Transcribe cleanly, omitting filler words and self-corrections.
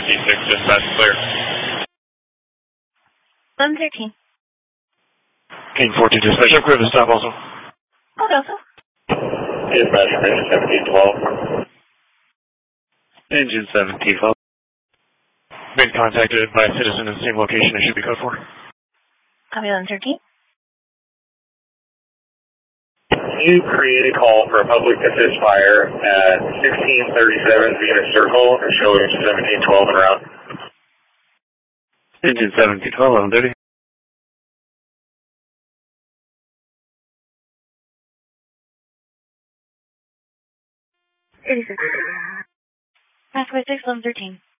C6, dispatch clear. 1113. King 42, dispatch, I'm clear to stop also. Okay, also. Dispatch, engine 1712. Engine 1712. Been contacted by a citizen in the same location as should be code for. Copy 1113. You create a call for a public assist fire at 1637 Venus Circle and show 1712 and around. Engine 1712, 1130. Pathway 6, 1113.